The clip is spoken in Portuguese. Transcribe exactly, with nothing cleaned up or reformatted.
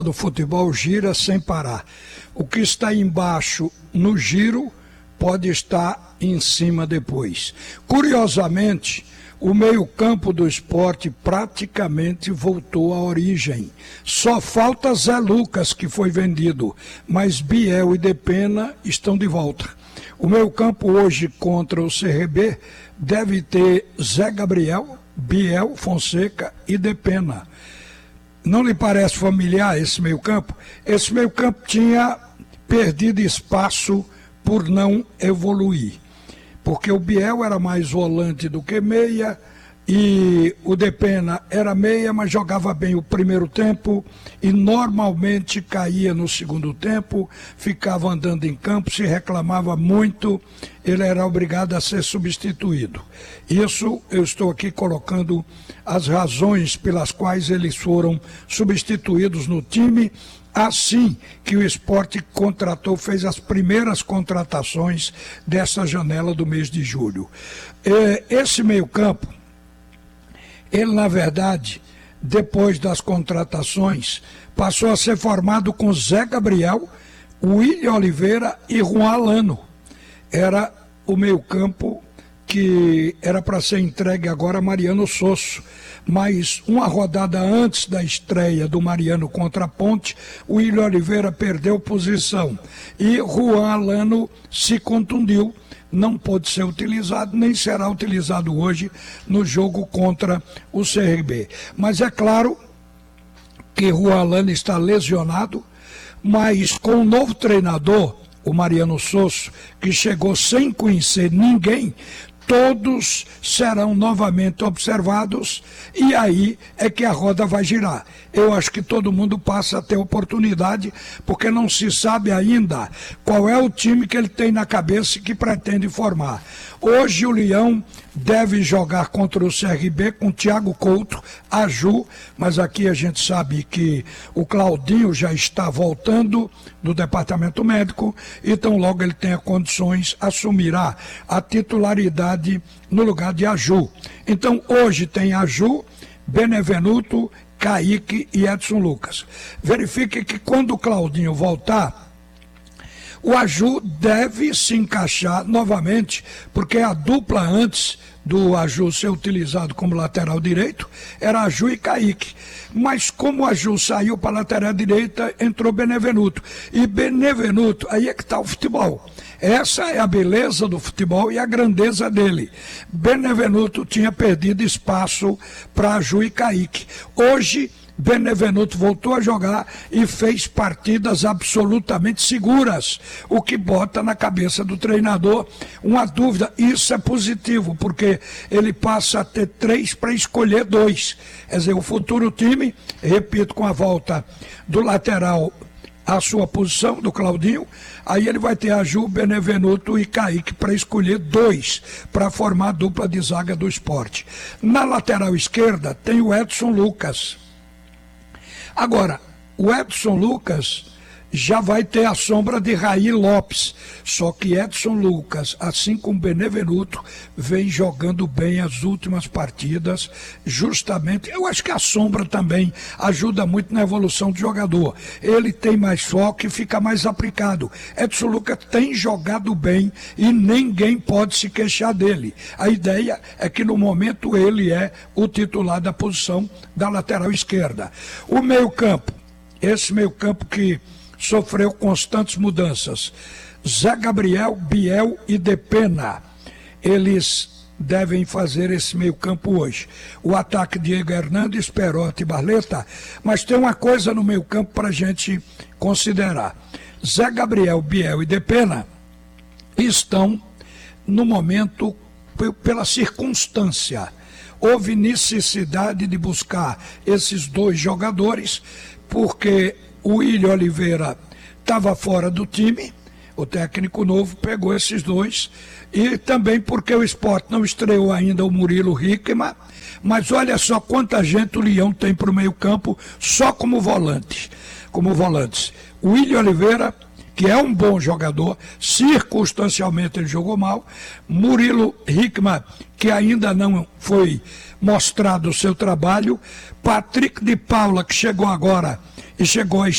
do futebol gira sem parar. O que está embaixo no giro pode estar em cima depois. Curiosamente, o meio-campo do esporte praticamente voltou à origem. Só falta Zé Lucas, que foi vendido, mas Biel e Depena estão de volta. O meio-campo hoje contra o C R B deve ter Zé Gabriel, Biel, Fonseca e Depena. Não lhe parece familiar esse meio-campo? Esse meio-campo tinha perdido espaço por não evoluir. Porque o Biel era mais volante do que meia e o Depena era meia, mas jogava bem o primeiro tempo e normalmente caía no segundo tempo, ficava andando em campo, se reclamava muito, ele era obrigado a ser substituído. Isso eu estou aqui colocando as razões pelas quais eles foram substituídos no time, assim que o Sport contratou, fez as primeiras contratações dessa janela do mês de julho. Esse meio-campo, ele na verdade, depois das contratações, passou a ser formado com Zé Gabriel, William Oliveira e Juan Alano. Era o meio-campo que era para ser entregue agora a Mariano Sosso, mas uma rodada antes da estreia do Mariano contra a Ponte, o William Oliveira perdeu posição e Juan Alano se contundiu, não pôde ser utilizado, nem será utilizado hoje no jogo contra o C R B. Mas é claro que Juan Alano está lesionado, mas com o novo treinador, o Mariano Sosso, que chegou sem conhecer ninguém, todos serão novamente observados e aí é que a roda vai girar. Eu acho que todo mundo passa a ter oportunidade, porque não se sabe ainda qual é o time que ele tem na cabeça e que pretende formar. Hoje o Leão deve jogar contra o C R B com Thiago Couto, Aju, mas aqui a gente sabe que o Claudinho já está voltando do departamento médico, então logo ele tenha condições, assumirá a titularidade no lugar de Aju. Então hoje tem Aju, Benevenuto, Kaique e Edson Lucas. Verifique que quando o Claudinho voltar, o Aju deve se encaixar novamente, porque a dupla antes do Aju ser utilizado como lateral direito era Aju e Kaique. Mas como o Aju saiu para a lateral direita, entrou Benevenuto. E Benevenuto, aí é que está o futebol. Essa é a beleza do futebol e a grandeza dele. Benevenuto tinha perdido espaço para Aju e Kaique. Hoje, Benevenuto voltou a jogar e fez partidas absolutamente seguras, o que bota na cabeça do treinador uma dúvida. Isso é positivo, porque ele passa a ter três para escolher dois. Quer dizer, o futuro time, repito, com a volta do lateral à sua posição, do Claudinho, aí ele vai ter Aju, Benevenuto e Kaique para escolher dois, para formar a dupla de zaga do Sport. Na lateral esquerda tem o Edson Lucas. Agora, o Edson Lucas já vai ter a sombra de Raí Lopes, só que Edson Lucas, assim como Benevenuto, vem jogando bem as últimas partidas, justamente, eu acho que a sombra também ajuda muito na evolução do jogador, ele tem mais foco e fica mais aplicado. Edson Lucas tem jogado bem e ninguém pode se queixar dele. A ideia é que no momento ele é o titular da posição da lateral esquerda. O meio-campo, esse meio-campo que sofreu constantes mudanças. Zé Gabriel, Biel e Depena, eles devem fazer esse meio-campo hoje. O ataque Diego Hernandes, Perotti e Barleta, mas tem uma coisa no meio-campo para a gente considerar. Zé Gabriel, Biel e Depena estão no momento pela circunstância. Houve necessidade de buscar esses dois jogadores, porque o William Oliveira estava fora do time, o técnico novo pegou esses dois, e também porque o Sport não estreou ainda o Murilo Hickman, mas olha só quanta gente o Leão tem para o meio campo, só como volante, como volantes. O William Oliveira, que é um bom jogador, circunstancialmente ele jogou mal, Murilo Hickman, que ainda não foi mostrado o seu trabalho, Patrick de Paula, que chegou agora e chegou a